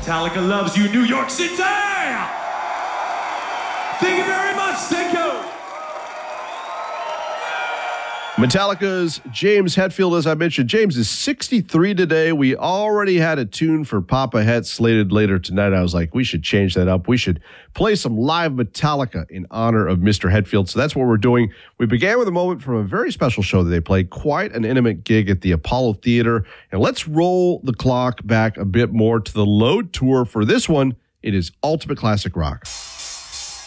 Metallica loves you, New York City! Thank you very much. Thank you. Metallica's James Hetfield, as I mentioned. James is 63 today. We already had a tune for Papa Het slated later tonight. I was like, we should change that up. We should play some live Metallica in honor of Mr. Hetfield. So that's what we're doing. We began with a moment from a very special show that they played, quite an intimate gig at the Apollo Theater. And let's roll the clock back a bit more to the Load Tour. For this one, it is Ultimate Classic Rock.